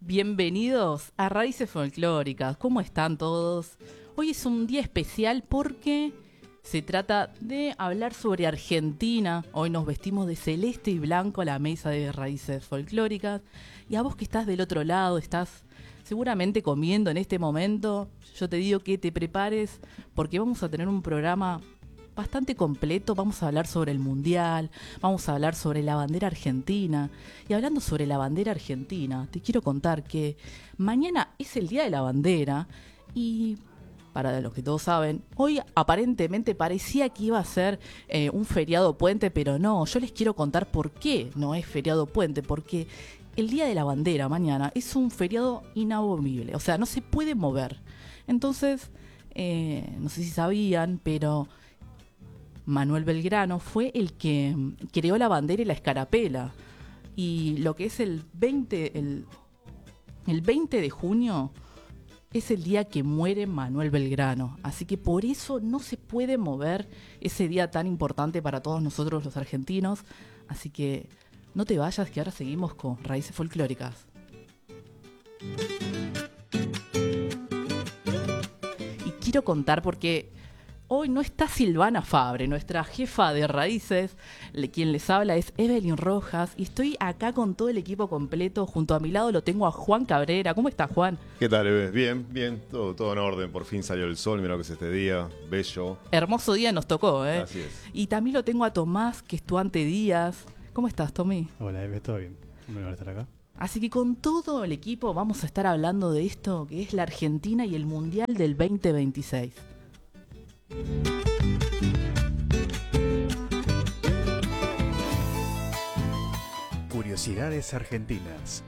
Bienvenidos a Raíces Folclóricas. ¿Cómo están todos? Hoy es un día especial porque se trata de hablar sobre Argentina. Hoy nos vestimos de celeste y blanco a la mesa de Raíces Folclóricas. Y a vos que estás del otro lado, estás seguramente comiendo en este momento, yo te digo que te prepares porque vamos a tener un programa bastante completo. Vamos a hablar sobre el Mundial, vamos a hablar sobre la bandera argentina. Y hablando sobre la bandera argentina, te quiero contar que mañana es el Día de la Bandera y, para los que todos saben, hoy aparentemente parecía que iba a ser un feriado puente, pero no. Yo les quiero contar por qué no es feriado puente, porque el Día de la Bandera mañana es un feriado inamovible, o sea, no se puede mover. Entonces, no sé si sabían, pero Manuel Belgrano fue el que creó la bandera y la escarapela. Y lo que es el 20 de junio es el día que muere Manuel Belgrano. Así que por eso no se puede mover ese día tan importante para todos nosotros los argentinos. Así que no te vayas, que ahora seguimos con Raíces Folclóricas. Y quiero contar porque hoy no está Silvana Fabre, nuestra jefa de Raíces. Quien les habla es Evelyn Rojas y estoy acá con todo el equipo completo. Junto a mi lado lo tengo a Juan Cabrera. ¿Cómo estás, Juan? ¿Qué tal, Eve? Bien, todo en orden. Por fin salió el sol, mira lo que es este día, bello. Hermoso día nos tocó, ¿eh? Así es. Y también lo tengo a Tomás, que es tu ante Díaz. ¿Cómo estás, Tommy? Hola, Eve, ¿todo bien? Muy bueno estar acá. Así que con todo el equipo vamos a estar hablando de esto que es la Argentina y el Mundial del 2026. Curiosidades argentinas.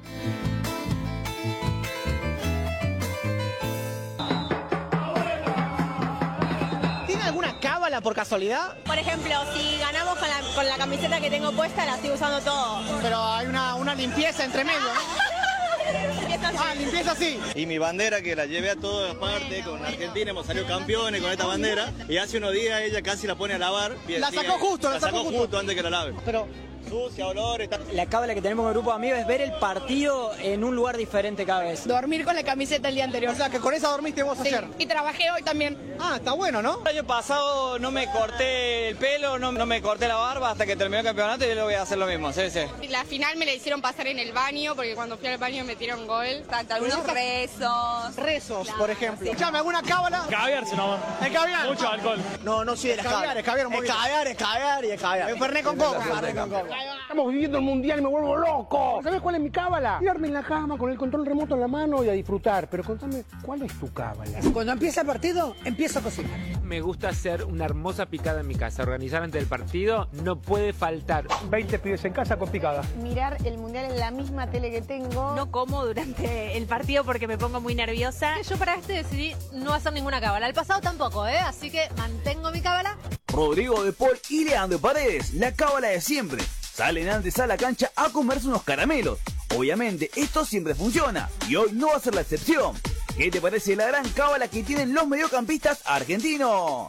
¿Tiene alguna cábala por casualidad? Por ejemplo, si ganamos con la camiseta que tengo puesta, la estoy usando todo. Pero hay una limpieza entre medio, ¿no? Limpieza sí. Y mi bandera que la llevé a todas partes, con Argentina hemos salido campeones con esta bandera. Y hace unos días ella casi la pone a lavar. La sacó justo antes que la lave. Pero sucia, olor, La cábala que tenemos con el grupo de amigos es ver el partido en un lugar diferente cada vez. Dormir con la camiseta el día anterior. O sea, que con esa dormiste vos ayer. Y trabajé hoy también. Ah, está bueno, ¿no? El año pasado no me corté el pelo, no me corté la barba hasta que terminó el campeonato y yo lo voy a hacer lo mismo, sí. La final me la hicieron pasar en el baño, porque cuando fui al baño me metieron gol. Algunos rezos. Rezos, por ejemplo. Escuchame, ¿alguna cábala? Caviarse nomás. ¿El caviar? Mucho alcohol. No soy de las Caviar, es caviar, muy bien. es caviar. El Fernet con coca. Estamos viviendo el mundial y me vuelvo loco. ¿Sabes cuál es mi cábala? Tirarme en la cama con el control remoto en la mano y a disfrutar. Pero contame, ¿cuál es tu cábala? Cuando empieza el partido, empiezo a cocinar. Me gusta hacer una hermosa picada en mi casa. Organizar antes del partido no puede faltar. 20 pibes en casa con picada. Mirar el mundial en la misma tele que tengo. No como durante el partido porque me pongo muy nerviosa. Yo para este decidí no hacer ninguna cábala. El pasado tampoco, así que mantengo mi cábala. Rodrigo de Paul y Leandro Paredes, la cábala de siempre. Salen antes a la cancha a comerse unos caramelos. Obviamente, esto siempre funciona y hoy no va a ser la excepción. ¿Qué te parece la gran cábala que tienen los mediocampistas argentinos?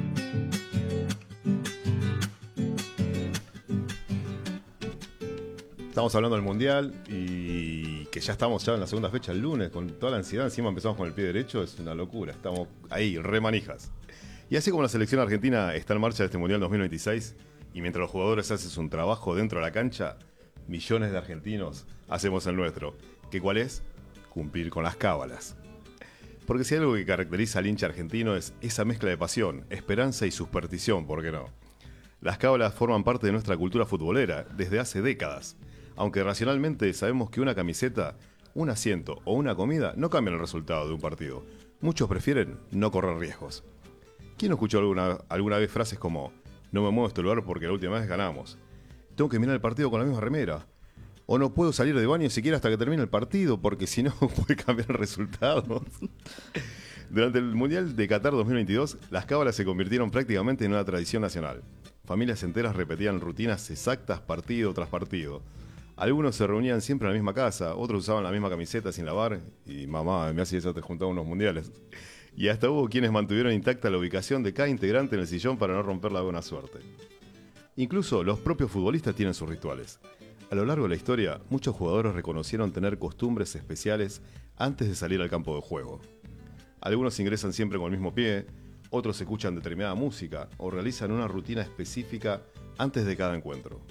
Estamos hablando del Mundial y que ya estamos en la segunda fecha, el lunes, con toda la ansiedad. Encima empezamos con el pie derecho, es una locura. Estamos ahí, re manijas. Y así como la selección argentina está en marcha de este Mundial 2026, y mientras los jugadores hacen un trabajo dentro de la cancha, millones de argentinos hacemos el nuestro. ¿Qué cuál es? Cumplir con las cábalas. Porque si hay algo que caracteriza al hincha argentino es esa mezcla de pasión, esperanza y superstición, ¿por qué no? Las cábalas forman parte de nuestra cultura futbolera desde hace décadas. Aunque racionalmente sabemos que una camiseta, un asiento o una comida no cambian el resultado de un partido. Muchos prefieren no correr riesgos. ¿Quién no escuchó alguna vez frases como no me muevo de este lugar porque la última vez ganamos? Tengo que mirar el partido con la misma remera. O no puedo salir de baño siquiera hasta que termine el partido porque si no puede cambiar el resultado. Durante el Mundial de Qatar 2022, las cábalas se convirtieron prácticamente en una tradición nacional. Familias enteras repetían rutinas exactas partido tras partido. Algunos se reunían siempre en la misma casa, otros usaban la misma camiseta sin lavar y mamá, me hace eso, te juntaba unos mundiales. Y hasta hubo quienes mantuvieron intacta la ubicación de cada integrante en el sillón para no romper la buena suerte. Incluso los propios futbolistas tienen sus rituales. A lo largo de la historia, muchos jugadores reconocieron tener costumbres especiales antes de salir al campo de juego. Algunos ingresan siempre con el mismo pie, otros escuchan determinada música o realizan una rutina específica antes de cada encuentro.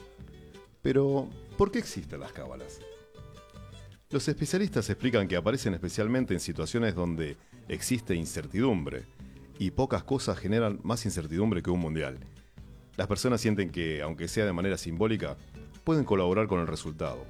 Pero, ¿por qué existen las cábalas? Los especialistas explican que aparecen especialmente en situaciones donde existe incertidumbre, y pocas cosas generan más incertidumbre que un mundial. Las personas sienten que, aunque sea de manera simbólica, pueden colaborar con el resultado.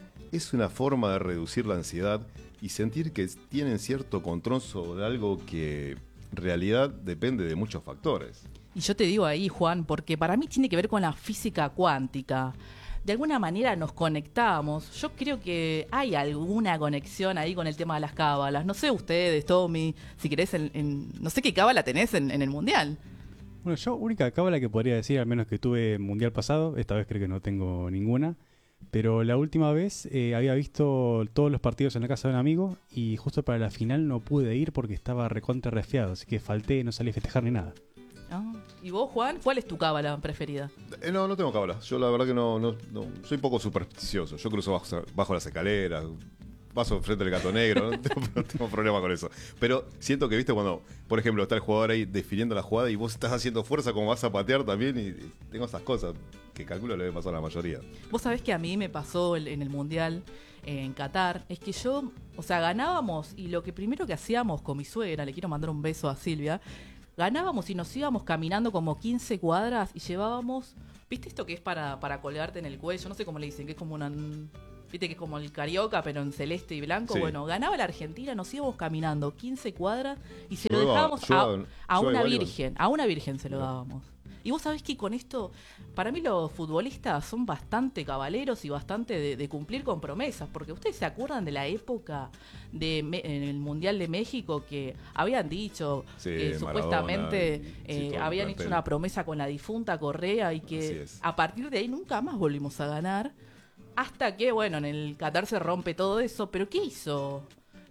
Es una forma de reducir la ansiedad y sentir que tienen cierto control sobre algo que en realidad depende de muchos factores. Y yo te digo ahí, Juan, porque para mí tiene que ver con la física cuántica. De alguna manera nos conectamos. Yo creo que hay alguna conexión ahí con el tema de las cábalas. No sé ustedes, Tommy, si querés, no sé qué cábala tenés en el Mundial. Bueno, yo única cábala que podría decir, al menos que tuve Mundial pasado, esta vez creo que no tengo ninguna, pero la última vez había visto todos los partidos en la casa de un amigo y justo para la final no pude ir porque estaba recontra resfriado, así que falté y no salí a festejar ni nada. ¿Y vos, Juan? ¿Cuál es tu cábala preferida? No tengo cábala. Yo la verdad que no soy poco supersticioso. Yo cruzo bajo las escaleras, paso frente al gato negro, no tengo problema con eso. Pero siento que, viste, cuando, por ejemplo, está el jugador ahí definiendo la jugada y vos estás haciendo fuerza como vas a patear también, y tengo esas cosas que calculo le debe pasar a la mayoría. Vos sabés que a mí me pasó en el Mundial en Qatar, es que yo, ganábamos y lo que primero que hacíamos con mi suegra, le quiero mandar un beso a Silvia, ganábamos y nos íbamos caminando como 15 cuadras y llevábamos, ¿viste esto que es para colgarte en el cuello? No sé cómo le dicen, que es como una... Viste que es como el carioca, pero en celeste y blanco. Sí. Bueno, ganaba la Argentina, nos íbamos caminando 15 cuadras y se lo dejábamos a una virgen. A una virgen se lo dábamos. Y vos sabés que con esto, para mí los futbolistas son bastante cabaleros y bastante de cumplir con promesas. Porque ustedes se acuerdan de la época en el Mundial de México que habían dicho que supuestamente habían hecho una promesa con la difunta Correa y que a partir de ahí nunca más volvimos a ganar. Hasta que, bueno, en el Qatar se rompe todo eso. Pero ¿qué hizo?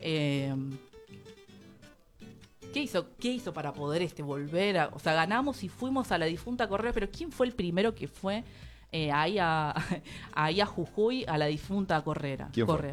¿Qué hizo para poder volver a... ganamos y fuimos a la difunta Correa, pero ¿quién fue el primero que fue ahí a Jujuy, a la difunta Correa? ¿Quién fue?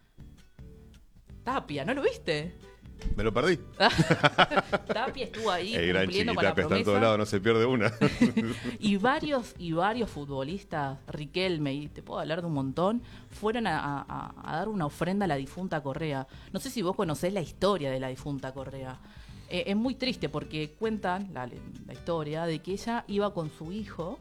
Tapia, ¿no lo viste? Me lo perdí. Tapia estuvo ahí cumpliendo con la promesa. Está en todos lados, no se pierde una. y varios futbolistas, Riquelme, y te puedo hablar de un montón, fueron a dar una ofrenda a la difunta Correa. No sé si vos conocés la historia de la difunta Correa. Es muy triste porque cuentan la historia de que ella iba con su hijo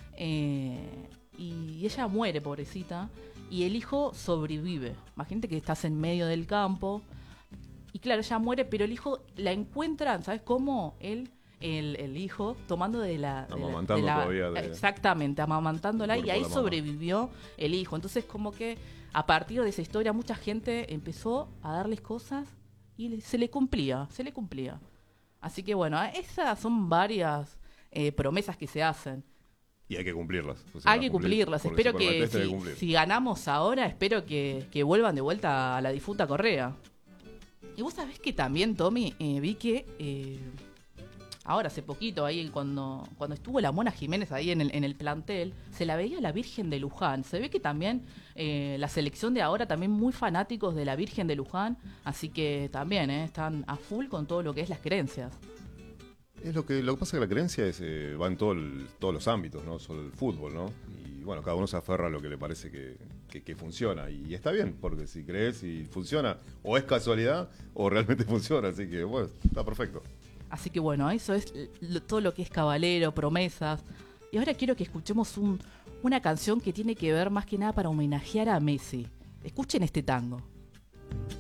y ella muere, pobrecita, y el hijo sobrevive. Imagínate que estás en medio del campo. Y claro, ella muere, pero el hijo la encuentran, ¿sabes cómo? El hijo tomando amamantando todavía. Exactamente, amamantándola, y ahí sobrevivió el hijo. Entonces, como que a partir de esa historia, mucha gente empezó a darles cosas y se le cumplía. Así que bueno, esas son varias promesas que se hacen. Y hay que cumplirlas. Hay que cumplirlas. Espero que si ganamos ahora, espero que vuelvan de vuelta a la difunta Correa. Y vos sabés que también, Tommy, vi que ahora hace poquito, ahí cuando estuvo la Mona Jiménez ahí en el plantel, se la veía la Virgen de Luján. Se ve que también la selección de ahora también muy fanáticos de la Virgen de Luján, así que también están a full con todo lo que es las creencias. Es lo que pasa es que la creencia va en todos los ámbitos, no solo el fútbol, ¿no? Y bueno, cada uno se aferra a lo que le parece que funciona, y está bien, porque si crees y funciona, o es casualidad o realmente funciona, así que bueno, está perfecto. Así que bueno, eso es todo lo que es cabalero, promesas. Y ahora quiero que escuchemos una canción que tiene que ver más que nada para homenajear a Messi. Escuchen este tango.